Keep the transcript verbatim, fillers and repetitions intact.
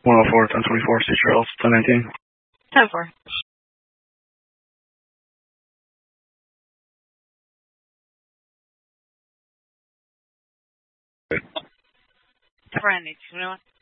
one oh four, ten twenty-four, Sea Trails, ten nineteen. ten four. Brandy, two oh one.